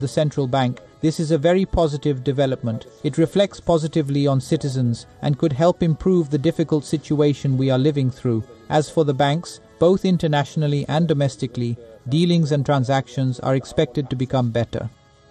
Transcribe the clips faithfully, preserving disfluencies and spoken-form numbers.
the central bank, this is a very positive development. It reflects positively on citizens and could help improve the difficult situation we are living through. As for the banks, both internationally and domestically, dealings and transactions are expected to become better.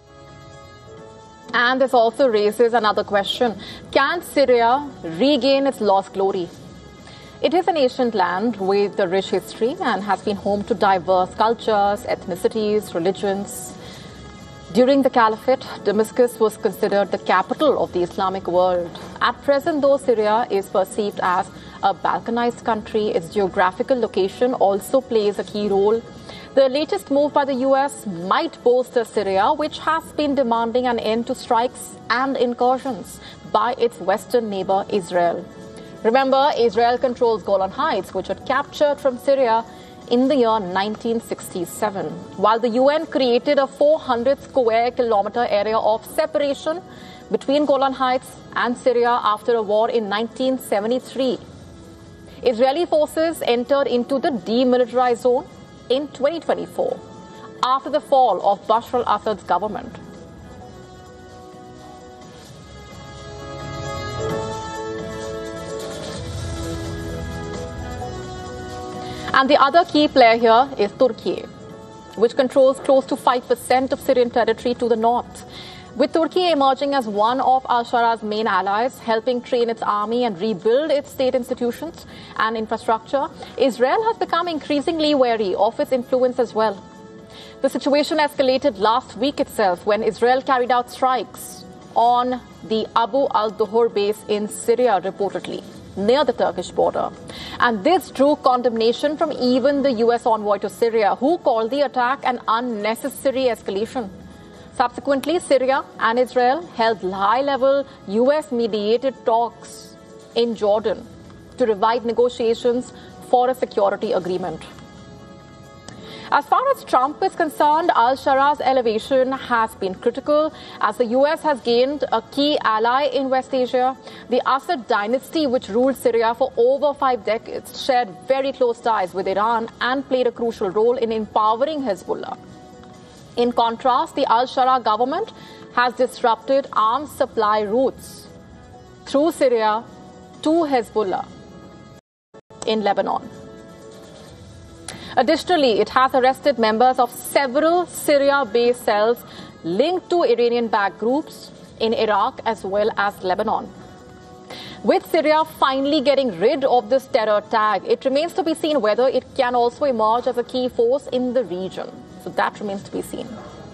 And this also raises another question. Can Syria regain its lost glory? It is an ancient land with a rich history and has been home to diverse cultures, ethnicities, religions. During the Caliphate, Damascus was considered the capital of the Islamic world. At present, though Syria is perceived as a balkanized country, its geographical location also plays a key role. The latest move by the U S might bolster Syria, which has been demanding an end to strikes and incursions by its western neighbor Israel. Remember, Israel controls Golan Heights, which it captured from Syria in the year nineteen sixty-seven, while the U N created a four hundred square kilometer area of separation between Golan Heights and Syria after a war in nineteen seventy-three. Israeli forces entered into the demilitarized zone in twenty twenty-four, after the fall of Bashar al-Assad's government. And the other key player here is Turkey, which controls close to five percent of Syrian territory to the north. With Turkey emerging as one of al-Shara's main allies, helping train its army and rebuild its state institutions and infrastructure, Israel has become increasingly wary of its influence as well. The situation escalated last week itself when Israel carried out strikes on the Abu al-Duhur base in Syria, reportedly, near the Turkish border. And this drew condemnation from even the U S envoy to Syria, who called the attack an unnecessary escalation. Subsequently, Syria and Israel held high-level U S-mediated talks in Jordan to revive negotiations for a security agreement. As far as Trump is concerned, al-Shara's elevation has been critical as the U S has gained a key ally in West Asia. The Assad dynasty, which ruled Syria for over five decades, shared very close ties with Iran and played a crucial role in empowering Hezbollah. In contrast, the al-Shara government has disrupted arms supply routes through Syria to Hezbollah in Lebanon. Additionally, it has arrested members of several Syria-based cells linked to Iranian-backed groups in Iraq as well as Lebanon. With Syria finally getting rid of this terror tag, it remains to be seen whether it can also emerge as a key force in the region. So that remains to be seen.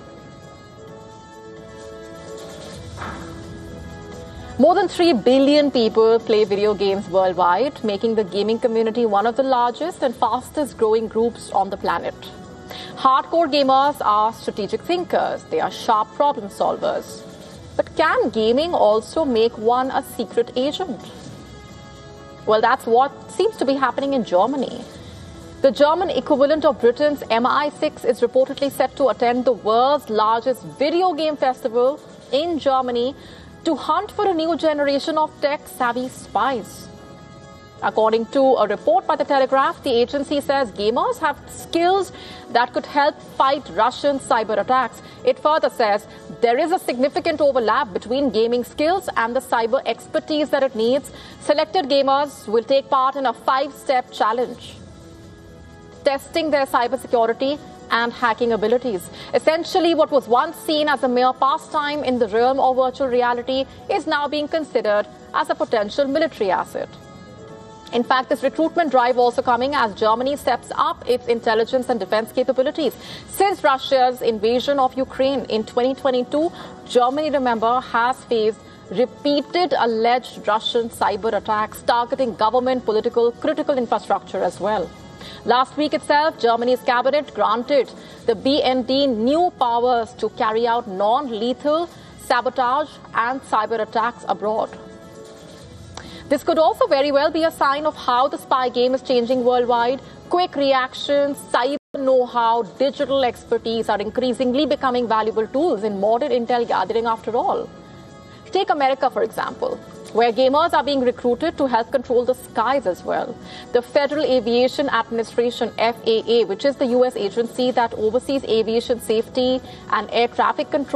More than three billion people play video games worldwide, making the gaming community one of the largest and fastest growing groups on the planet. Hardcore gamers are strategic thinkers. They are sharp problem solvers. But can gaming also make one a secret agent? Well, that's what seems to be happening in Germany. The German equivalent of Britain's M I six is reportedly set to attend the world's largest video game festival in Germany to hunt for a new generation of tech-savvy spies. According to a report by The Telegraph, the agency says gamers have skills that could help fight Russian cyber attacks. It further says there is a significant overlap between gaming skills and the cyber expertise that it needs. Selected gamers will take part in a five-step challenge, testing their cybersecurity and hacking abilities. Essentially, what was once seen as a mere pastime in the realm of virtual reality is now being considered as a potential military asset. In fact, this recruitment drive also coming as Germany steps up its intelligence and defense capabilities. Since Russia's invasion of Ukraine in twenty twenty-two, Germany, remember, has faced repeated alleged Russian cyber attacks targeting government, political, critical infrastructure as well. Last week itself, Germany's cabinet granted the B N D new powers to carry out non-lethal sabotage and cyber attacks abroad. This could also very well be a sign of how the spy game is changing worldwide. Quick reactions, cyber know-how, digital expertise are increasingly becoming valuable tools in modern intel gathering after all. Take America, for example. where gamers are being recruited to help control the skies as well. The Federal Aviation Administration, F A A, which is the U S agency that oversees aviation safety and air traffic control,